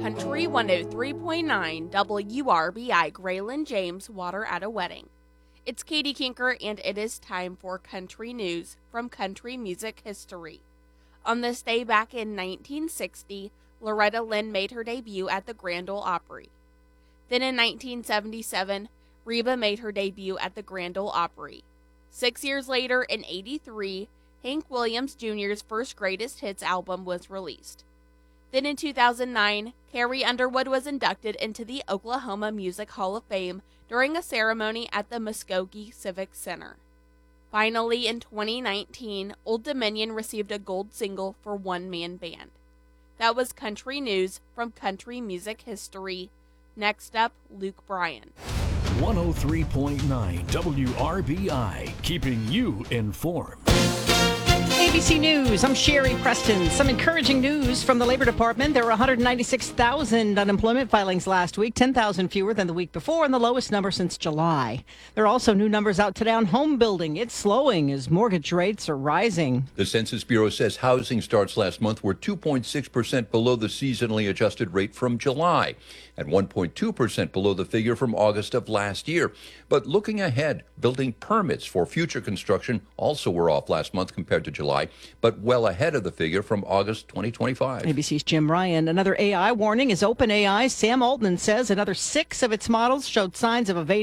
Country 103.9 WRBI Graylin James Water at a Wedding. It's Katie Kinker, and it is time for country news from country music history. On this day back in 1960, Loretta Lynn made her debut at the Grand Ole Opry. Then in 1977, Reba made her debut at the Grand Ole Opry. 6 years later, in '83, Hank Williams Jr.'s first greatest hits album was released. Then in 2009, Carrie Underwood was inducted into the Oklahoma Music Hall of Fame during a ceremony at the Muskogee Civic Center. Finally, in 2019, Old Dominion received a gold single for One Man Band. That was country news from country music history. Next up, Luke Bryan. 103.9 WRBI, keeping you informed. ABC News, I'm Sherry Preston. Some encouraging news from the Labor Department. There were 196,000 unemployment filings last week, 10,000 fewer than the week before, and the lowest number since July. There are also new numbers out today on home building. It's slowing as mortgage rates are rising. The Census Bureau says housing starts last month were 2.6% below the seasonally adjusted rate from July, and 1.2% below the figure from August of last year. But looking ahead, building permits for future construction also were off last month compared to July, but well ahead of the figure from August 2025. ABC's Jim Ryan. Another AI warning is OpenAI. Sam Altman says another 6 of its models showed signs of evading